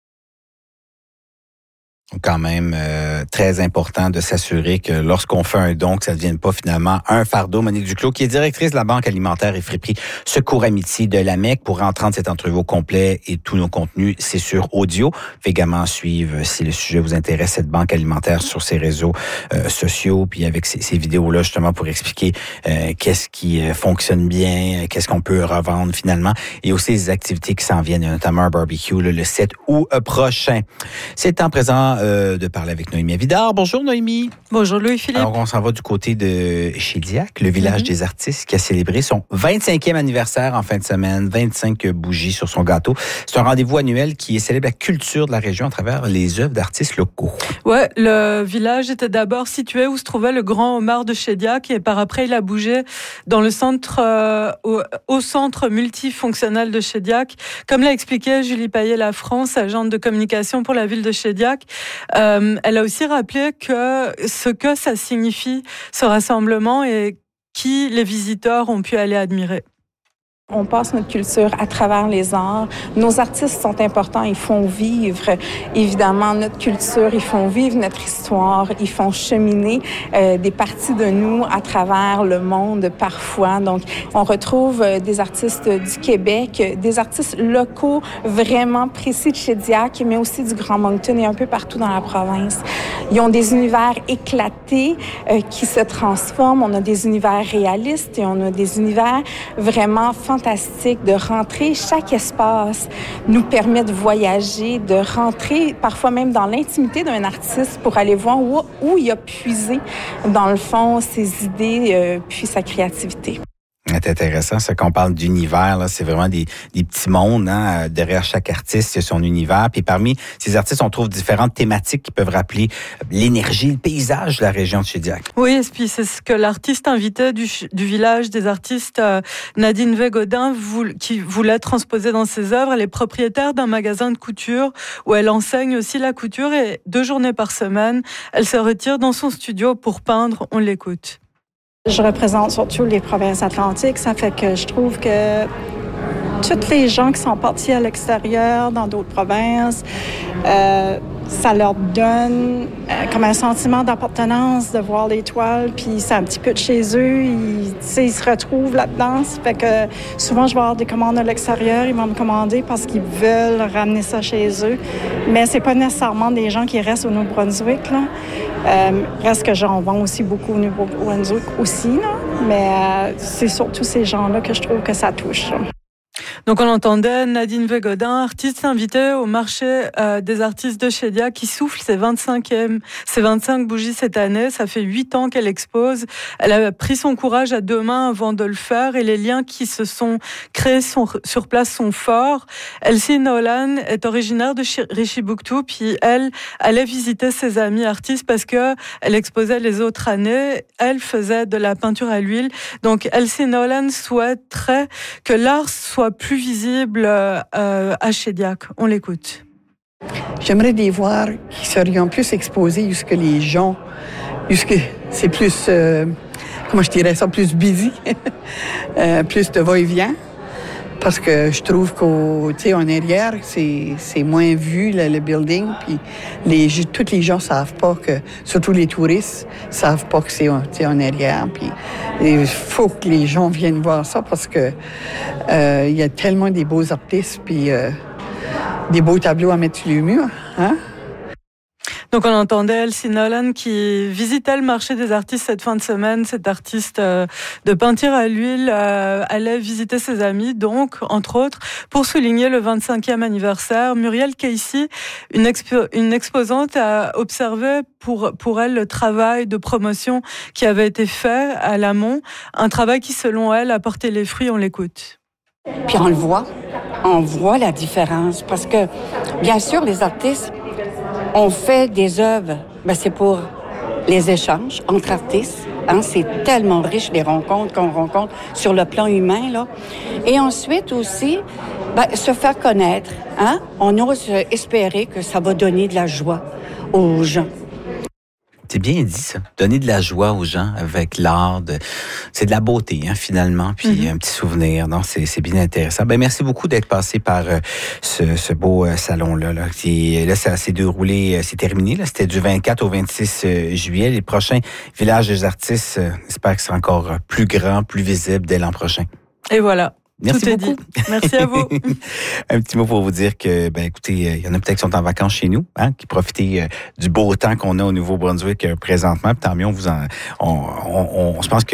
Quand même euh, très important de s'assurer que lorsqu'on fait un don, que ça ne devienne pas finalement un fardeau. Monique Duclos, qui est directrice de la Banque alimentaire et friperie Secours Amitié de la Mecque. Pour entendre cette entrevue au complet et tous nos contenus, c'est sur audio. Vous pouvez également suivre, si le sujet vous intéresse, cette banque alimentaire sur ses réseaux euh, sociaux, puis avec ces, ces vidéos-là, justement, pour expliquer euh, qu'est-ce qui euh, fonctionne bien, qu'est-ce qu'on peut revendre finalement, et aussi les activités qui s'en viennent, notamment un barbecue là, le sept août prochain. C'est en présent euh, de parler avec Noémie Avidard. Bonjour Noémie. Bonjour Louis-Philippe. Alors on s'en va du côté de Shediac, le village mm-hmm. des artistes qui a célébré son vingt-cinquième anniversaire en fin de semaine. vingt-cinq bougies sur son gâteau. C'est un rendez-vous annuel qui célèbre la culture de la région à travers les œuvres d'artistes locaux. Ouais, le village était d'abord situé où se trouvait le Grand Homard de Shediac et par après il a bougé dans le centre, euh, au, au centre multifonctionnel de Shediac. Comme l'a expliqué Julie Payet-Lafrance, agente de communication pour la ville de Shediac, euh, elle a aussi rappelé que ce que ça signifie, ce rassemblement, et qui les visiteurs ont pu aller admirer. On passe notre culture à travers les arts. Nos artistes sont importants, ils font vivre évidemment notre culture, ils font vivre notre histoire, ils font cheminer euh, des parties de nous à travers le monde parfois. Donc, on retrouve euh, des artistes du Québec, des artistes locaux vraiment précis de Shediac, mais aussi du Grand Moncton et un peu partout dans la province. Ils ont des univers éclatés euh, qui se transforment. On a des univers réalistes et on a des univers vraiment fantastiques. fantastique de rentrer. Chaque espace nous permet de voyager, de rentrer parfois même dans l'intimité d'un artiste pour aller voir où, où il a puisé, dans le fond, ses idées euh, puis sa créativité. C'est intéressant, ça, qu'on parle d'univers, là, c'est vraiment des, des petits mondes, hein, derrière chaque artiste, il y a son univers. Puis parmi ces artistes, on trouve différentes thématiques qui peuvent rappeler l'énergie, le paysage de la région de Shediac. Oui, et puis c'est ce que l'artiste invité du, du village des artistes, euh, Nadine Végodin, voul, qui voulait transposer dans ses œuvres. Elle est propriétaire d'un magasin de couture où elle enseigne aussi la couture et deux journées par semaine, elle se retire dans son studio pour peindre. On l'écoute. Je représente surtout les provinces atlantiques. Ça fait que je trouve que tous les gens qui sont partis à l'extérieur, dans d'autres provinces, euh, ça leur donne euh, comme un sentiment d'appartenance de voir les toiles, puis c'est un petit peu de chez eux. Ils, ils se retrouvent là-dedans. Ça fait que souvent, je vais avoir des commandes à l'extérieur. Ils vont me commander parce qu'ils veulent ramener ça chez eux. Mais c'est pas nécessairement des gens qui restent au Nouveau-Brunswick, là. Euh, reste que j'en vends aussi beaucoup au Nouveau-Brunswick aussi, là. Mais euh, c'est surtout ces gens-là que je trouve que ça touche, là. Donc on entendait Nadine Végodin, artiste invitée au marché euh, des artistes de Shediac, qui souffle ses vingt-cinquième, ses vingt-cinq bougies cette année. Ça fait huit ans qu'elle expose. Elle a pris son courage à deux mains avant de le faire et les liens qui se sont créés sont, sur place sont forts. Elsie Nolan est originaire de Richibouctou, puis elle allait visiter ses amis artistes parce que elle exposait les autres années. Elle faisait de la peinture à l'huile. Donc Elsie Nolan souhaiterait que l'art soit plus visible euh, à Shediac. On l'écoute. J'aimerais des voir qui seraient plus exposés jusque les gens, jusque c'est plus, euh, comment je dirais ça, plus busy, euh, plus de va-et-vient. Parce que je trouve qu'au, tu sais, en arrière, c'est, c'est moins vu, le, le building, puis les, tous les gens savent pas que, surtout les touristes, savent pas que c'est, tu sais, en arrière, puis il faut que les gens viennent voir ça parce que euh, il y a tellement des beaux artistes, puis euh, des beaux tableaux à mettre sur les murs, hein? Donc on entendait Elsie Nolan qui visitait le marché des artistes cette fin de semaine. Cet artiste euh, de peinture à l'huile euh, allait visiter ses amis, donc entre autres pour souligner le vingt-cinquième anniversaire. Muriel Casey, une, expo- une exposante, a observé pour pour elle le travail de promotion qui avait été fait à l'amont, un travail qui selon elle a porté les fruits. On l'écoute. Puis on le voit, on voit la différence parce que bien sûr les artistes on fait des œuvres, ben c'est pour les échanges entre artistes. Hein, c'est tellement riche les rencontres qu'on rencontre sur le plan humain, là. Et ensuite aussi, ben, se faire connaître. Hein? On ose espérer que ça va donner de la joie aux gens. C'est bien dit, ça. Donner de la joie aux gens avec l'art. De... C'est de la beauté, hein, finalement. Puis mm-hmm. un petit souvenir. Non, c'est, c'est bien intéressant. Ben, merci beaucoup d'être passé par euh, ce, ce beau euh, salon-là. Là, qui, là ça s'est déroulé, euh, c'est terminé. Là, c'était du vingt-quatre au vingt-six euh, juillet. Les prochains villages des artistes, euh, j'espère que c'est encore plus grand, plus visible dès l'an prochain. Et voilà. Merci Tout est beaucoup. Dit. Merci à vous. Un petit mot pour vous dire que, ben, écoutez, il y en a peut-être qui sont en vacances chez nous, hein, qui profitent euh, du beau temps qu'on a au Nouveau-Brunswick euh, présentement. Puis tant mieux, on vous en, on, on, on, je pense que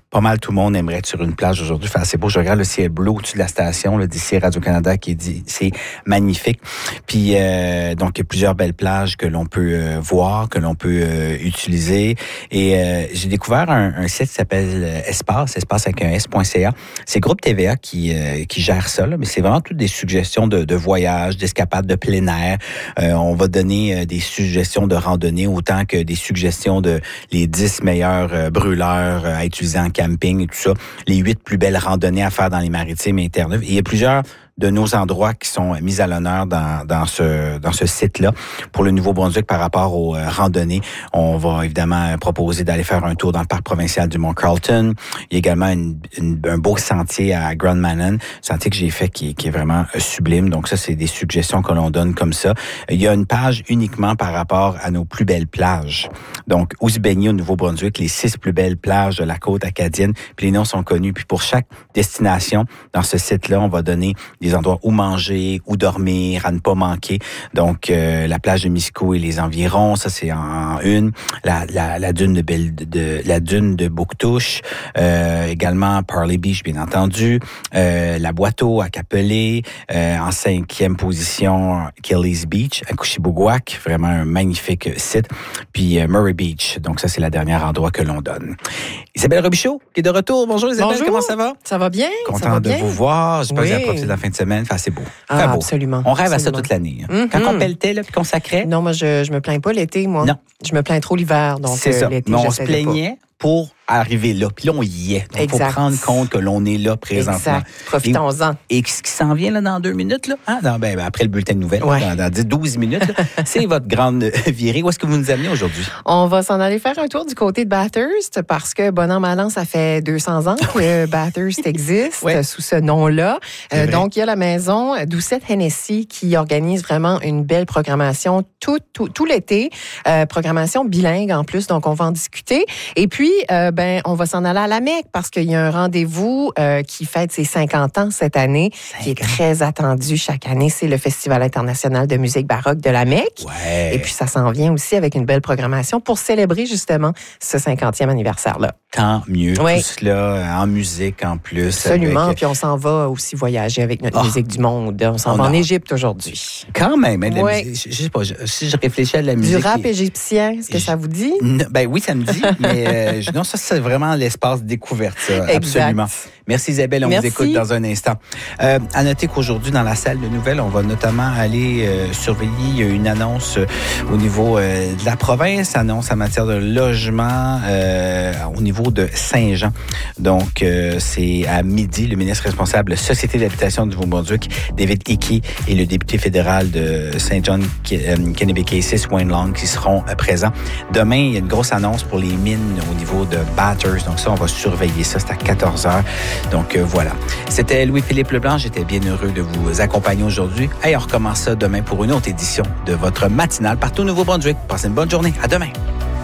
pas mal tout le monde aimerait être sur une plage aujourd'hui. Il fait assez beau. Je regarde le ciel bleu au-dessus de la station, là, d'ici Radio-Canada, qui est dit, c'est magnifique. Puis, euh, donc, il y a plusieurs belles plages que l'on peut euh, voir, que l'on peut euh, utiliser. Et euh, j'ai découvert un, un site qui s'appelle Espace, espace avec un S.ca. C'est Groupe T V A qui, euh, qui gère ça, là, mais c'est vraiment toutes des suggestions de, de voyages, d'escapades de plein air. Euh, on va donner euh, des suggestions de randonnée autant que des suggestions de les dix meilleurs euh, brûleurs euh, à utiliser en camping et tout ça, les huit plus belles randonnées à faire dans les Maritimes et Terre-Neuve. Et il y a plusieurs de nos endroits qui sont mis à l'honneur dans, dans ce dans ce site-là pour le Nouveau-Brunswick par rapport aux euh, randonnées. On va évidemment proposer d'aller faire un tour dans le parc provincial du Mont-Carlton. Il y a également une, une, un beau sentier à Grand Manan, sentier que j'ai fait qui, qui est vraiment sublime. Donc ça, c'est des suggestions que l'on donne comme ça. Il y a une page uniquement par rapport à nos plus belles plages. Donc, où se baigner au Nouveau-Brunswick, les six plus belles plages de la côte acadienne. Puis les noms sont connus. Puis pour chaque destination, dans ce site-là, on va donner des endroits où manger, où dormir, à ne pas manquer. Donc, euh, la plage de Miscou et les environs, ça c'est en une. La, la, la dune de, Belle, de, de la dune de Bouctouche, euh, également Parley Beach, bien entendu. Euh, la Boiteau à Capelé, euh, en cinquième position Kelly's Beach à Couchibougouac, vraiment un magnifique site. Puis euh, Murray Beach, donc ça c'est la dernière endroit que l'on donne. Isabelle Robichaud qui est de retour. Bonjour Isabelle, Bonjour. Comment ça va? Ça va bien. Content ça va de bien. vous voir. J'espère oui. que vous avez profité de la fin de semaine. Enfin, c'est beau. Ah, beau. absolument. On rêve absolument. à ça toute l'année. Hein. Mm-hmm. Quand on pelletait là, puis qu'on sacrait. Non, moi, je, je me plains pas l'été, moi. Non. Je me plains trop l'hiver. Donc, c'est euh, ça. l'été, Mais on j'essaie se plaignait pas. pour arriver là. Puis là, on y est. Il faut prendre compte que l'on est là présentement. Exact. Profitons-en. Et, et ce qui s'en vient là dans deux minutes, là, hein, dans, ben, après le bulletin de nouvelles, ouais. dans, dans dix douze minutes, là, c'est votre grande virée. Où est-ce que vous nous amenez aujourd'hui? On va s'en aller faire un tour du côté de Bathurst parce que, bon an, mal an, ça fait deux cents ans que Bathurst existe ouais. sous ce nom-là. Euh, donc, il y a la maison Doucette Hennessy qui organise vraiment une belle programmation tout, tout, tout l'été. Euh, programmation bilingue en plus, donc on va en discuter. Et puis, euh, ben, on va s'en aller à la Mecque parce qu'il y a un rendez-vous euh, qui fête ses cinquante ans cette année, qui est très attendu chaque année. C'est le Festival international de musique baroque de la Mecque. Ouais. Et puis, ça s'en vient aussi avec une belle programmation pour célébrer justement ce cinquantième anniversaire-là. Tant mieux. Oui. Tout cela en musique en plus. Absolument. Avec... Puis on s'en va aussi voyager avec notre oh. musique du monde. On s'en on va a... en Égypte aujourd'hui. Quand même. Hein, oui. musique, je sais pas, je, si je réfléchis à la musique... Du rap égyptien, est-ce que je... ça vous dit? Ben oui, ça me dit. mais euh, non, ça, c'est vraiment l'espace découverte, ça. Exact. Absolument. Merci Isabelle, on Merci. vous écoute dans un instant. Euh, à noter qu'aujourd'hui, dans la salle de nouvelles, on va notamment aller euh, surveiller une annonce euh, au niveau euh, de la province, annonce en matière de logement euh, au niveau de Saint-Jean. Donc, euh, c'est à midi, le ministre responsable de la Société d'habitation du Nouveau-Brunswick, David Hickey, et le député fédéral de Saint-John, Kennebecasis, Wayne Long, qui seront euh, présents. Demain, il y a une grosse annonce pour les mines au niveau de Bathurst. Donc ça, on va surveiller ça. C'est à quatorze heures. Donc euh, voilà. C'était Louis-Philippe Leblanc. J'étais bien heureux de vous accompagner aujourd'hui. Et on recommence ça demain pour une autre édition de votre matinale partout au Nouveau-Brunswick. Passez une bonne journée. À demain.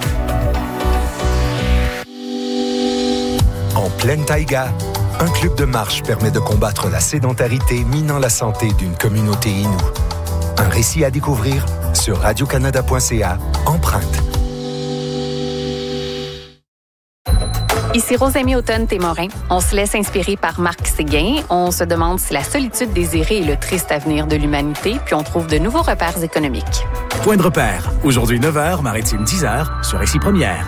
En pleine taïga, un club de marche permet de combattre la sédentarité minant la santé d'une communauté inoue. Un récit à découvrir sur radio canada point c a. Empreinte. Ici Rosemie Automne-Témorin. On se laisse inspirer par Marc Séguin. On se demande si la solitude désirée est le triste avenir de l'humanité, puis on trouve de nouveaux repères économiques. Point de repère. Aujourd'hui neuf heures, Maritime dix heures, sur Récit Première.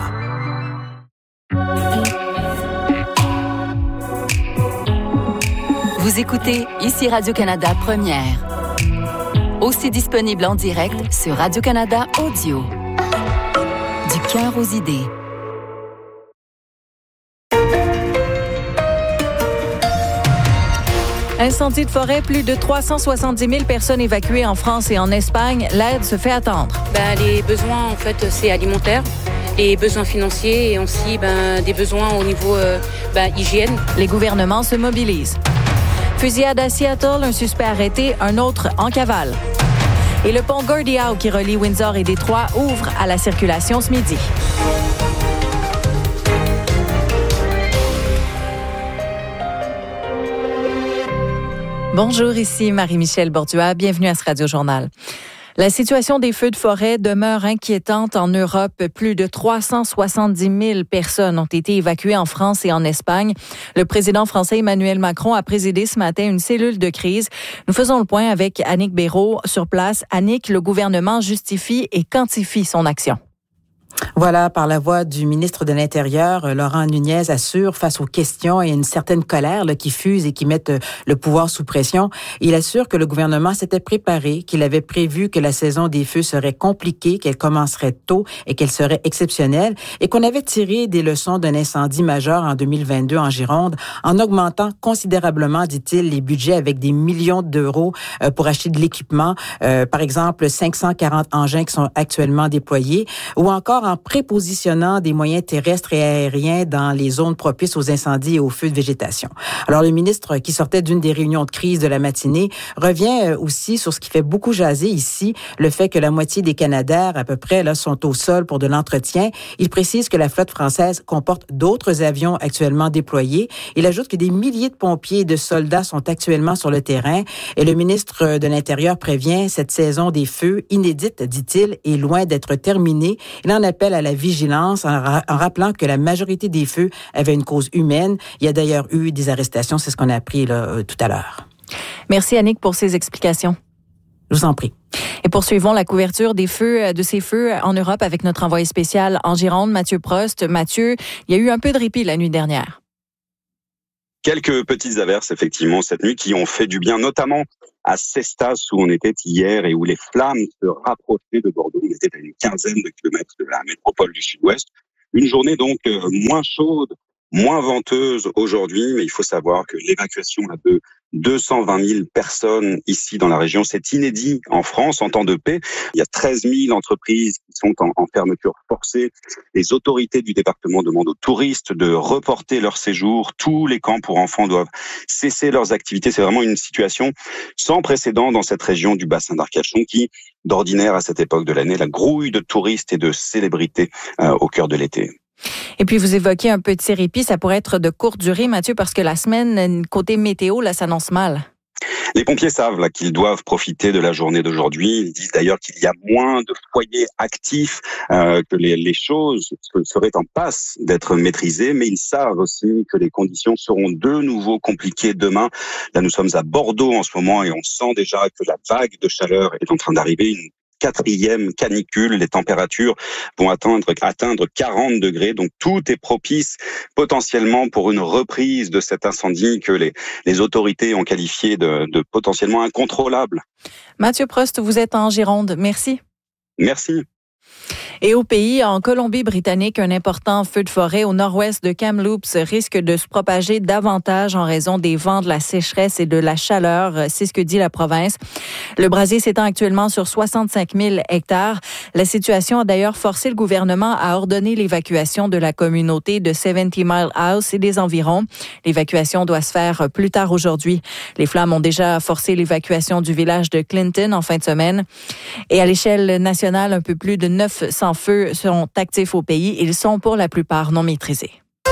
Vous écoutez Ici Radio-Canada Première. Aussi disponible en direct sur Radio-Canada Audio. Du cœur aux idées. Incendie de forêt, plus de trois cent soixante-dix mille personnes évacuées en France et en Espagne. L'aide se fait attendre. Ben, les besoins, en fait, c'est alimentaire. Les besoins financiers et aussi ben, des besoins au niveau euh, ben, hygiène. Les gouvernements se mobilisent. Fusillade à Seattle, un suspect arrêté, un autre en cavale. Et le pont Gordie Howe qui relie Windsor et Détroit ouvre à la circulation ce midi. Bonjour, ici Marie-Michel Borduas. Bienvenue à ce Radio-Journal. La situation des feux de forêt demeure inquiétante en Europe. Plus de trois cent soixante-dix mille personnes ont été évacuées en France et en Espagne. Le président français Emmanuel Macron a présidé ce matin une cellule de crise. Nous faisons le point avec Annick Béraud sur place. Annick, le gouvernement justifie et quantifie son action. Voilà, par la voix du ministre de l'Intérieur, Laurent Nunez assure face aux questions et une certaine colère là, qui fuse et qui mettent le pouvoir sous pression. Il assure que le gouvernement s'était préparé, qu'il avait prévu que la saison des feux serait compliquée, qu'elle commencerait tôt et qu'elle serait exceptionnelle et qu'on avait tiré des leçons d'un incendie majeur en deux mille vingt-deux en Gironde en augmentant considérablement, dit-il, les budgets avec des millions d'euros pour acheter de l'équipement. Euh, par exemple, cinq cent quarante engins qui sont actuellement déployés ou encore en prépositionnant des moyens terrestres et aériens dans les zones propices aux incendies et aux feux de végétation. Alors, le ministre, qui sortait d'une des réunions de crise de la matinée, revient aussi sur ce qui fait beaucoup jaser ici, le fait que la moitié des Canadair, à peu près, là, sont au sol pour de l'entretien. Il précise que la flotte française comporte d'autres avions actuellement déployés. Il ajoute que des milliers de pompiers et de soldats sont actuellement sur le terrain. Et le ministre de l'Intérieur prévient, cette saison des feux, inédite, dit-il, est loin d'être terminée. Il en appelle à la vigilance en, ra- en rappelant que la majorité des feux avaient une cause humaine. Il y a d'ailleurs eu des arrestations, c'est ce qu'on a appris là, euh, tout à l'heure. Merci Annick pour ces explications. Je vous en prie. Et poursuivons la couverture des feux, de ces feux en Europe avec notre envoyé spécial en Gironde, Mathieu Prost. Mathieu, il y a eu un peu de répit la nuit dernière. Quelques petites averses, effectivement, cette nuit qui ont fait du bien, notamment à Cestas, où on était hier et où les flammes se rapprochaient de Bordeaux. On était à une quinzaine de kilomètres de la métropole du Sud-Ouest. Une journée donc euh, moins chaude, moins venteuse aujourd'hui, mais il faut savoir que l'évacuation de deux cent vingt mille personnes ici dans la région, c'est inédit en France en temps de paix. Il y a treize mille entreprises qui sont en, en fermeture forcée. Les autorités du département demandent aux touristes de reporter leur séjour. Tous les camps pour enfants doivent cesser leurs activités. C'est vraiment une situation sans précédent dans cette région du bassin d'Arcachon qui, d'ordinaire à cette époque de l'année, la grouille de touristes et de célébrités euh, au cœur de l'été. Et puis, vous évoquez un petit répit. Ça pourrait être de courte durée, Mathieu, parce que la semaine, côté météo, là, s'annonce mal. Les pompiers savent là qu'ils doivent profiter de la journée d'aujourd'hui. Ils disent d'ailleurs qu'il y a moins de foyers actifs, euh, que les, les choses seraient en passe d'être maîtrisées, mais ils savent aussi que les conditions seront de nouveau compliquées demain. Là, nous sommes à Bordeaux en ce moment et on sent déjà que la vague de chaleur est en train d'arriver. Une quatrième canicule, les températures vont atteindre, atteindre quarante degrés, donc tout est propice potentiellement pour une reprise de cet incendie que les, les autorités ont qualifié de, de potentiellement incontrôlable. Mathieu Prost, vous êtes en Gironde. Merci. Merci. Et au pays, en Colombie-Britannique, un important feu de forêt au nord-ouest de Kamloops risque de se propager davantage en raison des vents, de la sécheresse et de la chaleur. C'est ce que dit la province. Le brasier s'étend actuellement sur soixante-cinq mille hectares. La situation a d'ailleurs forcé le gouvernement à ordonner l'évacuation de la communauté de seventy mile house et des environs. L'évacuation doit se faire plus tard aujourd'hui. Les flammes ont déjà forcé l'évacuation du village de Clinton en fin de semaine. Et à l'échelle nationale, un peu plus de neuf cents feux sont actifs au pays. Ils sont pour la plupart non maîtrisés.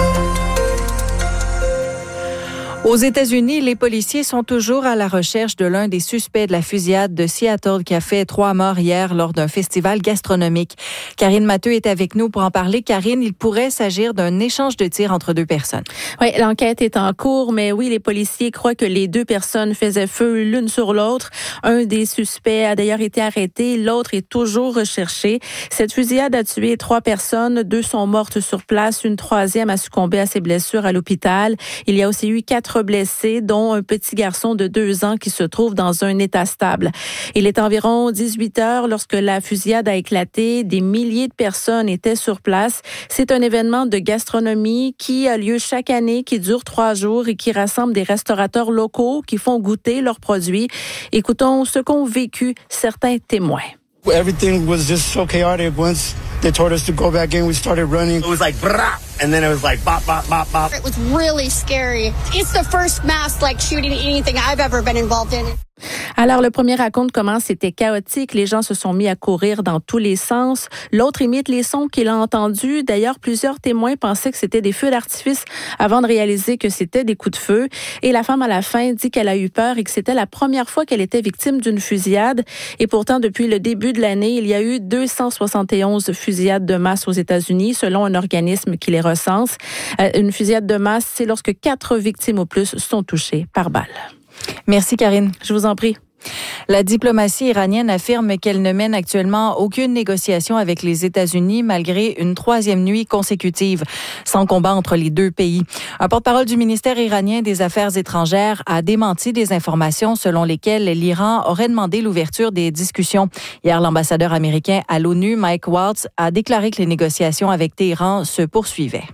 Aux États-Unis, les policiers sont toujours à la recherche de l'un des suspects de la fusillade de Seattle qui a fait trois morts hier lors d'un festival gastronomique. Karine Matteux est avec nous pour en parler. Karine, il pourrait s'agir d'un échange de tirs entre deux personnes. Oui, l'enquête est en cours, mais oui, les policiers croient que les deux personnes faisaient feu l'une sur l'autre. Un des suspects a d'ailleurs été arrêté, l'autre est toujours recherché. Cette fusillade a tué trois personnes, deux sont mortes sur place, une troisième a succombé à ses blessures à l'hôpital. Il y a aussi eu quatre blessés, dont un petit garçon de deux ans qui se trouve dans un état stable. Il est environ dix-huit heures lorsque la fusillade a éclaté. Des milliers de personnes étaient sur place. C'est un événement de gastronomie qui a lieu chaque année, qui dure trois jours et qui rassemble des restaurateurs locaux qui font goûter leurs produits. Écoutons ce qu'ont vécu certains témoins. Everything was just so chaotic. Once they told us to go back in, we started running. It was like brah, and then it was like bop, bop, bop, bop. It was really scary. It's the first mass like shooting anything I've ever been involved in. Alors, le premier raconte comment c'était chaotique. Les gens se sont mis à courir dans tous les sens. L'autre imite les sons qu'il a entendus. D'ailleurs, plusieurs témoins pensaient que c'était des feux d'artifice avant de réaliser que c'était des coups de feu. Et la femme, à la fin, dit qu'elle a eu peur et que c'était la première fois qu'elle était victime d'une fusillade. Et pourtant, depuis le début de l'année, il y a eu deux cent soixante et onze fusillades de masse aux États-Unis, selon un organisme qui les recense. Euh, une fusillade de masse, c'est lorsque quatre victimes au plus sont touchées par balle. Merci, Karine. Je vous en prie. La diplomatie iranienne affirme qu'elle ne mène actuellement aucune négociation avec les États-Unis malgré une troisième nuit consécutive sans combat entre les deux pays. Un porte-parole du ministère iranien des Affaires étrangères a démenti des informations selon lesquelles l'Iran aurait demandé l'ouverture des discussions. Hier, l'ambassadeur américain à l'ONU, Mike Waltz, a déclaré que les négociations avec Téhéran se poursuivaient.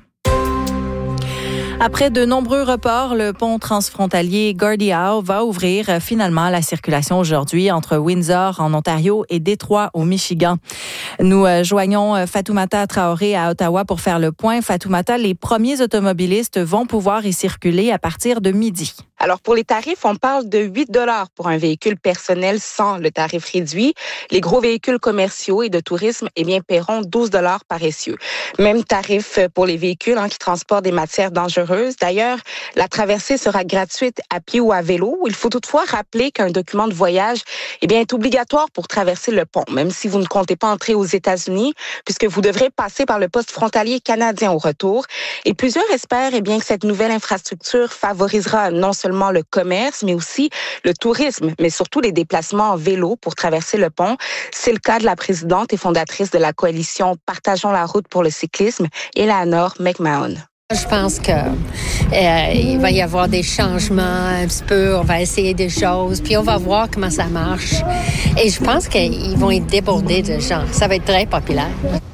Après de nombreux reports, le pont transfrontalier Gordie Howe va ouvrir finalement la circulation aujourd'hui entre Windsor en Ontario et Détroit au Michigan. Nous joignons Fatoumata Traoré à Ottawa pour faire le point. Fatoumata, les premiers automobilistes vont pouvoir y circuler à partir de midi. Alors, pour les tarifs, on parle de huit dollars pour un véhicule personnel sans le tarif réduit. Les gros véhicules commerciaux et de tourisme, eh bien, paieront douze dollars par essieu. Même tarif pour les véhicules hein, qui transportent des matières dangereuses. D'ailleurs, la traversée sera gratuite à pied ou à vélo. Il faut toutefois rappeler qu'un document de voyage, eh bien, est obligatoire pour traverser le pont, même si vous ne comptez pas entrer aux États-Unis, puisque vous devrez passer par le poste frontalier canadien au retour. Et plusieurs espèrent, eh bien, que cette nouvelle infrastructure favorisera non seulement le commerce, mais aussi le tourisme, mais surtout les déplacements en vélo pour traverser le pont. C'est le cas de la présidente et fondatrice de la coalition Partageons la route pour le cyclisme, Eleanor McMahon. Je pense que euh, il va y avoir des changements un petit peu. On va essayer des choses, puis on va voir comment ça marche. Et je pense qu'ils vont être débordés de gens. Ça va être très populaire.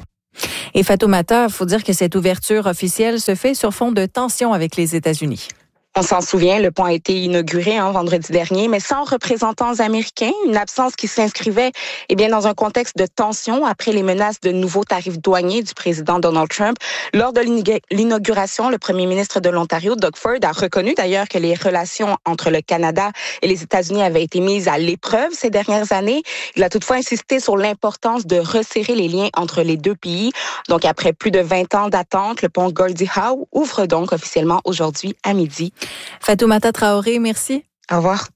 Et Fatoumata, il faut dire que cette ouverture officielle se fait sur fond de tensions avec les États-Unis. On s'en souvient, le pont a été inauguré hein, vendredi dernier, mais sans représentants américains, une absence qui s'inscrivait eh bien dans un contexte de tension après les menaces de nouveaux tarifs douaniers du président Donald Trump. Lors de l'inauguration, le premier ministre de l'Ontario, Doug Ford, a reconnu d'ailleurs que les relations entre le Canada et les États-Unis avaient été mises à l'épreuve ces dernières années. Il a toutefois insisté sur l'importance de resserrer les liens entre les deux pays. Donc, après plus de vingt ans d'attente, le pont Gordie Howe ouvre donc officiellement aujourd'hui à midi. Fatoumata Traoré, merci. Au revoir.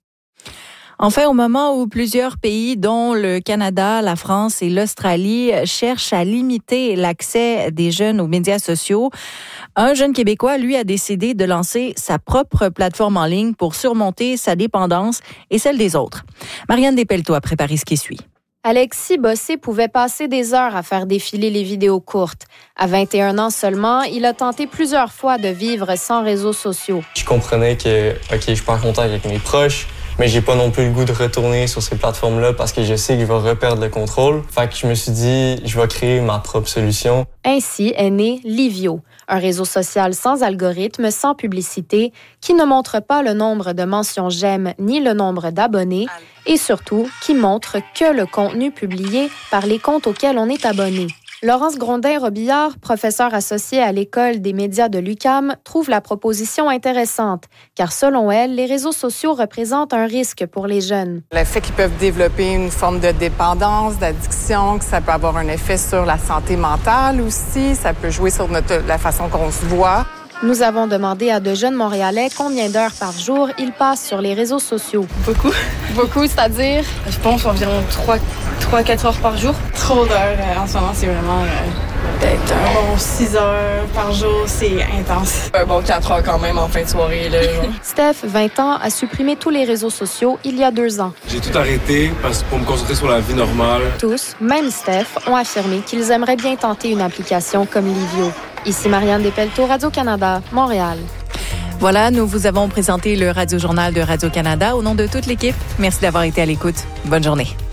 Enfin, au moment où plusieurs pays, dont le Canada, la France et l'Australie, cherchent à limiter l'accès des jeunes aux médias sociaux, un jeune Québécois, lui, a décidé de lancer sa propre plateforme en ligne pour surmonter sa dépendance et celle des autres. Marianne Despelteaux a préparé ce qui suit. Alexis Bossé pouvait passer des heures à faire défiler les vidéos courtes. À vingt et un ans seulement, il a tenté plusieurs fois de vivre sans réseaux sociaux. Je comprenais que, OK, je suis pas en contact avec mes proches, mais j'ai pas non plus le goût de retourner sur ces plateformes-là parce que je sais que je vais reperdre le contrôle. Fait que je me suis dit, je vais créer ma propre solution. Ainsi est né Livio, un réseau social sans algorithme, sans publicité, qui ne montre pas le nombre de mentions j'aime ni le nombre d'abonnés, et surtout qui montre que le contenu publié par les comptes auxquels on est abonné. Laurence Grondin-Robillard, professeure associée à l'École des médias de l'U Q A M, trouve la proposition intéressante, car selon elle, les réseaux sociaux représentent un risque pour les jeunes. Le fait qu'ils peuvent développer une forme de dépendance, d'addiction, que ça peut avoir un effet sur la santé mentale aussi, ça peut jouer sur notre, la façon qu'on se voit. Nous avons demandé à de jeunes Montréalais combien d'heures par jour ils passent sur les réseaux sociaux. Beaucoup. Beaucoup, c'est-à-dire? Je pense environ trois à quatre heures par jour. Trop d'heures euh, en ce moment, c'est vraiment euh, peut-être un bon six heures par jour, c'est intense. Un bon quatre heures quand même en fin de soirée. Là, Steph, vingt ans, a supprimé tous les réseaux sociaux il y a deux ans. J'ai tout arrêté parce, pour me concentrer sur la vie normale. Tous, même Steph, ont affirmé qu'ils aimeraient bien tenter une application comme Livio. Ici Marianne Despelteaux, Radio-Canada, Montréal. Voilà, nous vous avons présenté le Radio-Journal de Radio-Canada au nom de toute l'équipe. Merci d'avoir été à l'écoute. Bonne journée.